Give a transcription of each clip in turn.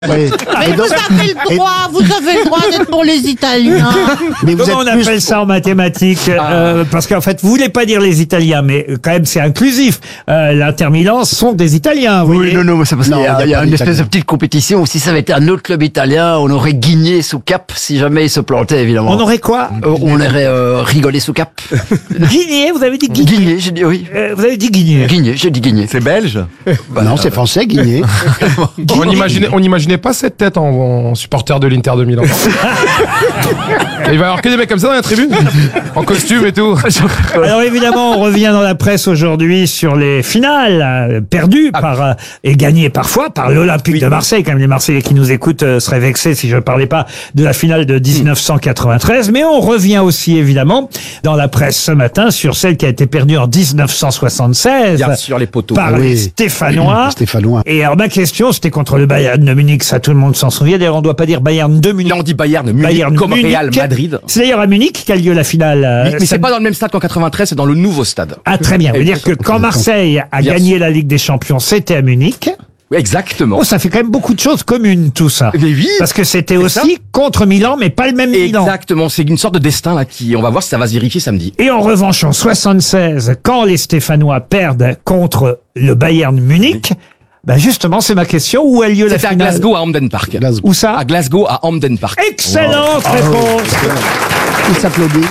Oui. Mais vous avez le droit d'être pour les Italiens. Mais vous Comment on appelle ça en mathématiques parce qu'en fait, vous voulez pas dire les Italiens, mais quand même c'est inclusif. L'Inter Milan sont des Italiens, vous voyez. Non, c'est parce qu'il y a une espèce de d'Italiens. petite compétition. Si ça avait été un autre club italien, on aurait guigné sous cap si jamais il se plantait, évidemment. On aurait quoi? On aurait rigolé sous cap. Guigné, vous avez dit Guigné. Guigné, j'ai dit oui. Vous avez dit Guigné. Guigné, j'ai dit Guigné. C'est belge. Non, c'est français, Guigné. On n'imaginait pas cette tête en supporter de l'Inter de Milan. Il va y avoir que des mecs comme ça dans la tribune, en costume et tout. Alors évidemment, on revient dans la presse aujourd'hui sur les finales perdues par et gagnées parfois par l'Olympique de Marseille. Quand même, les Marseillais qui nous écoutent seraient vexés si je ne parlais pas de la finale de 1993. Mais on revient aussi évidemment dans la presse ce matin sur celle qui a été perdue en 1976 Bien sûr, les poteaux. par Oui. les Stéphanois. Stéphanois. Et alors ma question, c'était contre le Bayern de Munich, ça tout le monde s'en souvient. D'ailleurs, on doit pas dire Bayern de Munich. Là, on dit Bayern, Munich, Bayern comme Munich. Real Madrid. C'est d'ailleurs à Munich qu'a lieu la finale. Mais c'est pas dans le même stade qu'en 93, c'est dans le nouveau stade. Ah, très bien. Ça veut dire que quand Marseille a Bien gagné la Ligue des Champions, c'était à Munich. Oui, exactement. Oh, ça fait quand même beaucoup de choses communes, tout ça. Mais oui. Parce que c'était C'est aussi contre Milan, mais pas le même Milan. Exactement, c'est une sorte de destin là qui, on va voir si ça va se vérifier samedi. Et en revanche, en 76, quand les Stéphanois perdent contre le Bayern Munich, ben justement, c'est ma question, où a lieu la C'était à finale? Glasgow, à Hampden Park. Glasgow. Où ça? À Glasgow, à Hampden Park. Excellente réponse Il s'applaudit.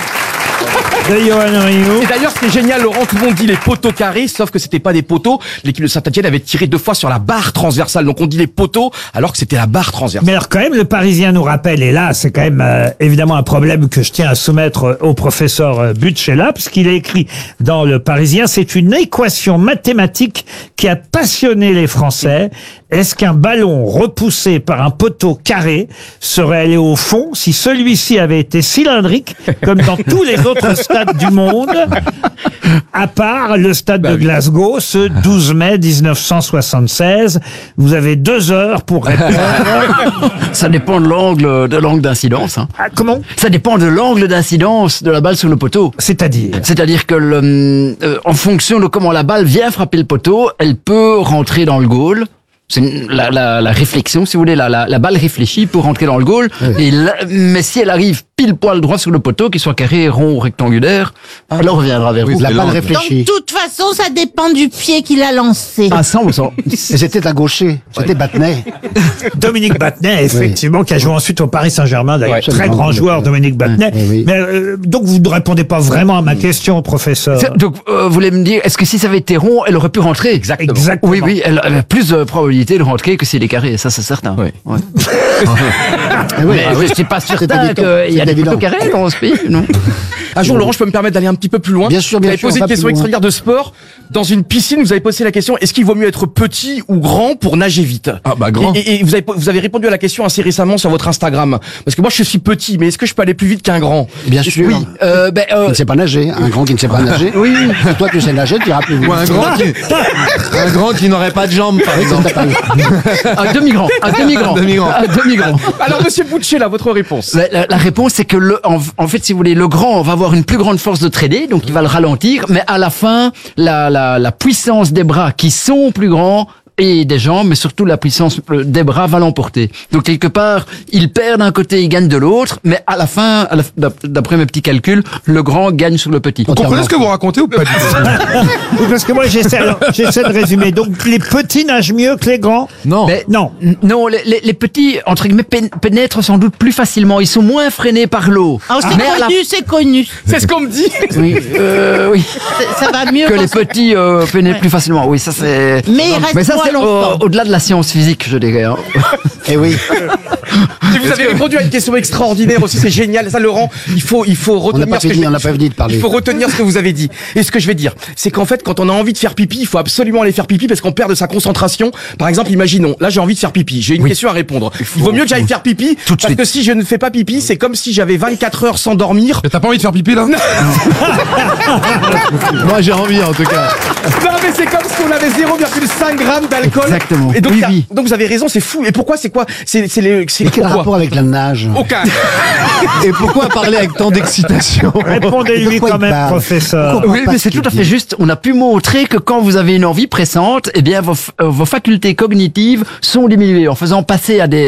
de Johan Rioux. Et d'ailleurs, ce qui est génial, Laurent, tout le monde dit les poteaux carrés, sauf que c'était pas des poteaux. L'équipe de Saint-Etienne avait tiré 2 fois sur la barre transversale, donc on dit les poteaux, alors que c'était la barre transversale. Mais alors quand même, le Parisien nous rappelle, et là c'est quand même évidemment un problème que je tiens à soumettre au professeur Butchella, puisqu'il a écrit dans le Parisien, c'est une équation mathématique qui a passionné les Français. Est-ce qu'un ballon repoussé par un poteau carré serait allé au fond si celui-ci avait été cylindrique, comme dans tous les autres stades du monde, à part le stade de Glasgow, ce 12 mai 1976. Vous avez 2 heures pour répondre. Ça dépend de l'angle d'incidence. Hein. Ah, comment? Ça dépend de l'angle d'incidence de la balle sur le poteau. C'est-à-dire? C'est-à-dire que en fonction de comment la balle vient frapper le poteau, elle peut rentrer dans le goal. C'est la réflexion, si vous voulez, la balle réfléchit pour rentrer dans le goal. Et mais si elle arrive pile poil droit sur le poteau, qu'il soit carré, rond ou rectangulaire, alors on reviendra vers vous. La balle Donc, réfléchit. de toute façon, ça dépend du pied qu'il a lancé. À 100%. Et c'était un gaucher. C'était Battenet. Dominique Battenet, effectivement, qui a joué ensuite au Paris Saint-Germain, d'ailleurs. Ouais. Très grand joueur, Dominique Battenet. Oui. Mais donc, vous ne répondez pas vraiment à ma question, professeur. Donc, vous voulez me dire, est-ce que si ça avait été rond, elle aurait pu rentrer? Exactement. Exactement. Oui, elle a plus de probabilité de rentrer que s'il est carré, ça c'est certain. Oui. Ouais. Eh oui. Mais je suis pas certain évident. qu'il y a C'est des évident. poteaux carrés dans ce pays, non? Un jour, Laurent, je peux me permettre d'aller un petit peu plus loin. Bien sûr, Vous bien avez sûr, posé on une va question plus loin. extraordinaire de sport. Dans une piscine, vous avez posé la question, est-ce qu'il vaut mieux être petit ou grand pour nager vite? Ah bah grand. Et vous avez répondu à la question assez récemment sur votre Instagram. Parce que moi, je suis petit, mais est-ce que je peux aller plus vite qu'un grand? Bien sûr. Oui. Qui ne sait pas nager. Un grand qui ne sait pas nager. Oui. Toi, tu sais nager, tu iras plus vite. Ah, Ou un grand qui n'aurait pas de jambes, par exemple. Un demi-grand. Un demi-grand. Un demi-grand. Un demi-grand. Alors, monsieur Boucher, là, votre réponse. La réponse, c'est que en fait, si vous voulez, le grand va avoir une plus grande force de traîner, donc il va le ralentir, mais à la fin, la puissance des bras qui sont plus grands et des jambes, mais surtout la puissance des bras va l'emporter. Donc quelque part, il perd d'un côté, il gagne de l'autre, mais à la fin, d'après mes petits calculs, le grand gagne sur le petit. Vous comprenez ce que vous racontez ou pas du tout? Oui, parce que moi, j'essaie de résumer. Donc, les petits nagent mieux que les grands? Non. Mais Non. non, les petits, entre guillemets, pénètrent sans doute plus facilement. Ils sont moins freinés par l'eau. Ah, Mais à la- c'est connu. C'est ce qu'on me dit. Oui, oui. Ça va mieux Que quand les petits pénètrent plus facilement. Oui, ça c'est. Mais il reste Mais ça moins c'est longtemps. au-delà de la science physique, je dirais. Hein. Eh oui. Et vous avez répondu à une question extraordinaire aussi, c'est génial. Ça, Laurent, il faut On n'a retenir pas ce que fini, je- on n'a pas fini de parler. Il faut retenir ce que vous avez dit. Et ce que je vais dire, c'est qu'en fait, quand on a envie de faire pipi, il faut absolument aller faire pipi parce qu'on perd de sa concentration. Par exemple, imaginons, là, j'ai envie de faire pipi. J'ai une question à répondre. Il vaut mieux que j'aille faire pipi parce que si je ne fais pas pipi, c'est comme si j'avais 24 heures sans dormir. Mais t'as pas envie de faire pipi là? Moi j'ai envie en tout cas. Non, mais c'est comme si on avait 0,5 grammes d'alcool. Exactement. Et donc, Oui, oui. donc vous avez raison, c'est fou. Et pourquoi, c'est quoi? C'est Mais quel pourquoi rapport avec la nage? Aucun. Et pourquoi parler avec tant d'excitation? Répondez-lui De quoi quand il même, parle? professeur. Pourquoi Oui, pas mais ce c'est qu'il tout à dit. fait juste. On a pu montrer que quand vous avez une envie pressante, eh bien vos facultés cognitives sont diminuées en faisant passer à des